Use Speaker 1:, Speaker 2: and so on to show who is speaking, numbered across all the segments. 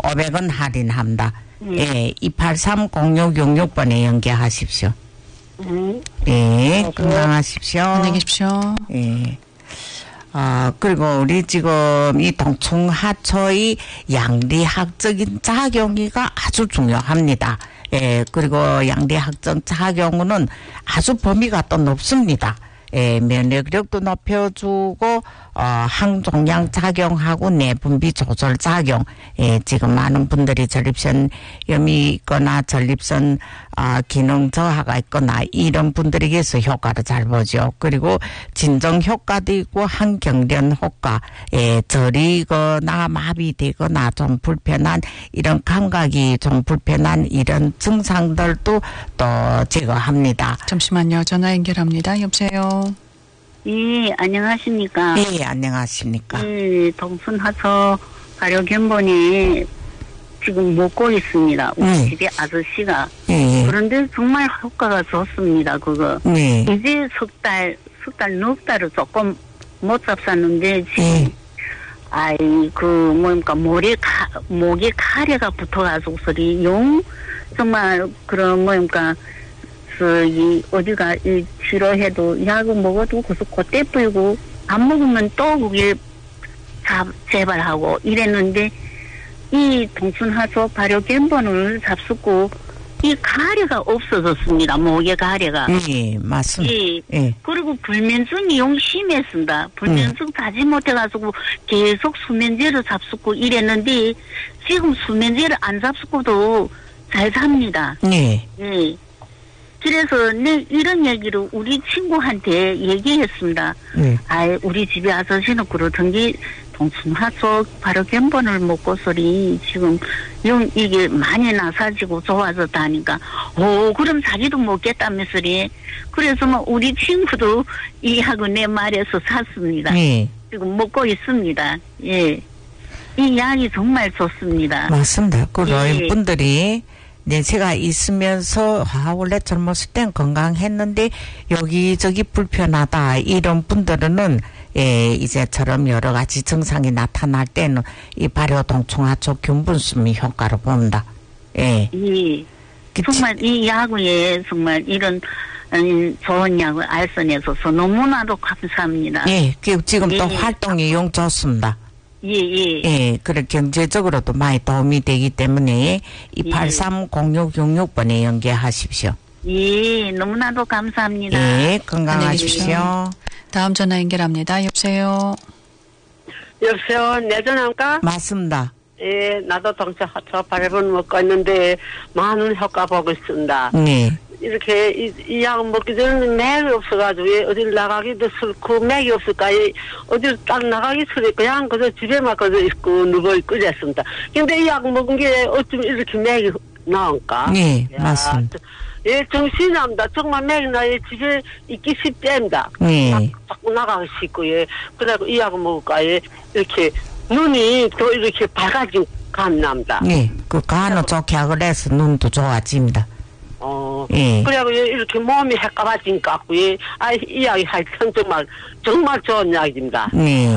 Speaker 1: 500원 할인합니다. 예, 283-0666번에 연계하십시오. 예, 건강하십시오.
Speaker 2: 안녕히 계십시오.
Speaker 1: 예. 그리고 우리 지금 이 동충하초의 양리학적인 작용이가 아주 중요합니다. 예, 그리고 양리학적 작용은 아주 범위가 또 높습니다. 예, 면역력도 높여주고, 항종양 작용하고 내분비 조절 작용. 예, 지금 많은 분들이 전립선염이 있거나 전립선, 기능 저하가 있거나 이런 분들에게서 효과를 잘 보죠. 그리고 진정 효과도 있고 항경련 효과, 예, 저리거나 마비되거나 좀 불편한 이런 감각이 좀 불편한 이런 증상들도 또 제거합니다.
Speaker 2: 잠시만요. 전화 연결합니다. 여보세요.
Speaker 3: 예, 안녕하십니까.
Speaker 1: 예, 안녕하십니까.
Speaker 3: 예, 동순하초 발효견본이 지금 먹고 있습니다. 우리 집에 아저씨가.
Speaker 1: 예.
Speaker 3: 그런데 정말 효과가 좋습니다, 그거.
Speaker 1: 네.
Speaker 3: 이제 석 달, 넉 달을 조금 못 잡쌌는데, 지금, 뭡니까, 목에 가래가 붙어가지고, 정말, 그런, 어디가, 치료해도, 약을 먹어도, 그때 뿌이고, 안 먹으면 또 그게 재발하고, 이랬는데, 이 동순하초 발효견본을 잡수고, 이 가래가 없어졌습니다. 목에 가래가.
Speaker 1: 예, 맞습니다.
Speaker 3: 예.
Speaker 1: 예.
Speaker 3: 그리고 불면증이 용심했습니다. 불면증 다지 못해가지고 계속 수면제를 잡수고 이랬는데 지금 수면제를 안 잡수고도 잘 삽니다.
Speaker 1: 예.
Speaker 3: 예. 그래서 이런 얘기를 우리 친구한테 얘기했습니다. 우리 집에 아저씨는 그러던게 동순하초 발효견본을 먹고서리 지금 이게 많이 나사지고 좋아졌다니까. 그럼 자기도 먹겠다면서리. 그래서 뭐 우리 친구도 이 약을 내 말에서 샀습니다.
Speaker 1: 예.
Speaker 3: 지금 먹고 있습니다. 예. 이 약이 정말 좋습니다.
Speaker 1: 맞습니다. 그런
Speaker 3: 예.
Speaker 1: 분들이 연세가 있으면서 원래 젊었을 땐 건강했는데 여기저기 불편하다 이런 분들은 예, 이제처럼 여러 가지 증상이 나타날 때는 이 발효동충하초 균분수미 효과를 봅니다. 예.
Speaker 3: 예. 정말 이 약에 정말 이런 좋은 약을 알선해줘서 너무나도 감사합니다.
Speaker 1: 예, 지금 또
Speaker 3: 예.
Speaker 1: 활동이 용 좋습니다.
Speaker 3: 예.
Speaker 1: 예, 그래 경제적으로도 많이 도움이 되기 때문에 283-0666번에 연계하십시오.
Speaker 3: 예, 너무나도 감사합니다.
Speaker 1: 예, 건강하십시오.
Speaker 2: 다음 전화 연결합니다. 여보세요.
Speaker 4: 여보세요, 내 전화입니까?
Speaker 1: 맞습니다.
Speaker 4: 예, 나도 동충하초 발효본 먹고 있는데 많은 효과 보고 있습니다.
Speaker 1: 네.
Speaker 4: 이렇게 이 약 먹기 전에는 맥이 없어가지고 어딜 나가기도 싫고 맥이 없을까 어딜 딱 나가기 싫고 그냥 그저 집에만 그저 있고 누워있고 이랬습니다. 근데 이 약 먹은 게 어쩜 이렇게 맥이 나올까?
Speaker 1: 네, 맞습니다.
Speaker 4: 예, 정신이 납니다. 정말 맥이 나요. 집에 있기 쉽답니다.
Speaker 1: 네.
Speaker 4: 자꾸 나가기 싫고, 예. 그래고 이 약 먹을까, 예. 이렇게 눈이 더 이렇게 밝아진 감이 납니다.
Speaker 1: 네, 그 간을 좋게 하고 그래서 눈도 좋아집니다. 예.
Speaker 4: 그래고 이렇게 몸이 헷갈아진 것 같고, 예. 이 약이 하여튼 정말 좋은 약입니다.
Speaker 1: 네.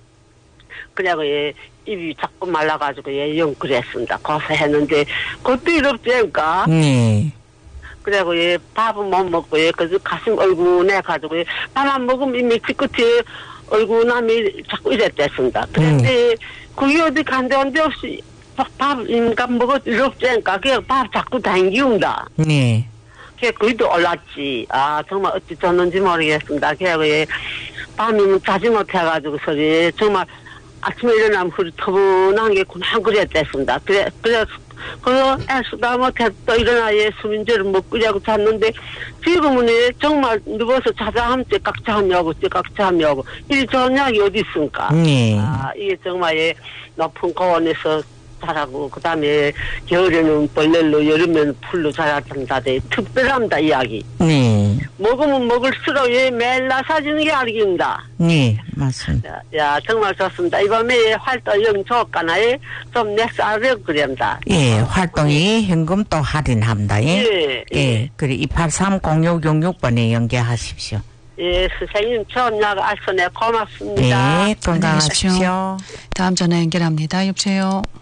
Speaker 4: 그래고 예. 입이 자꾸 말라가지고, 예. 영 그랬습니다. 고생했는데, 그것도 이렇지않까?
Speaker 1: 네.
Speaker 4: 그래고 예. 밥은 못 먹고, 예. 그래서 가슴 얼굴 내가지고, 예. 밥 안 먹으면 이 며칠 끝에 얼굴남이 자꾸 이랬댔습니다. 그런데 그게 어디 간데 온데 없이 밥 인간 먹어 이렇지 않까? 그냥 밥 자꾸 당기운다.
Speaker 1: 네.
Speaker 4: 그래도 올랐지. 정말 어찌 졌는지 모르겠습니다. 그래고 예, 밤이면 자지 못해가지고 소리 정말 아침에 일어나면 그리 터분한 게 그냥 그랬댔습니다. 그래서 애쓰다 못해 또 일어나 예, 수면제를 먹고 이러고 잤는데 지금은 예, 정말 누워서 자자 하면 째깍자 하냐고 째깍자 하냐고 이 좋은 약이 어디 있습니까?
Speaker 1: 네.
Speaker 4: 이게 정말 예, 높은 고원에서 자라고 그다음에 겨울에는 벌레로 여름에는 풀로 자란다. 특별합니다 이 약이.
Speaker 1: 네.
Speaker 4: 먹으면 먹을수록 예, 매일 나사지는 게 약입니다.
Speaker 1: 네, 맞습니다.
Speaker 4: 야 정말 좋습니다. 이번에 활동이 좋을까나요? 좀 내싸려고 그럽니다.
Speaker 1: 예, 활동이 현금 또 할인합니다. 예.
Speaker 4: 예.
Speaker 1: 예. 그래 283-0666번에 연계하십시오.
Speaker 4: 예, 선생님 좋은 약 알선해 고맙습니다.
Speaker 1: 네, 건강하십시오.
Speaker 2: 다음 전화 연결합니다. 여보세요.